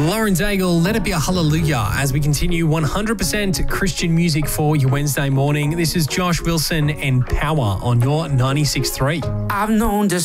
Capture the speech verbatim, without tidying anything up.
Lauren Daigle, Let It Be a Hallelujah, as we continue one hundred percent Christian music for your Wednesday morning. This is Josh Wilson and Power on your ninety-six point three. I've known this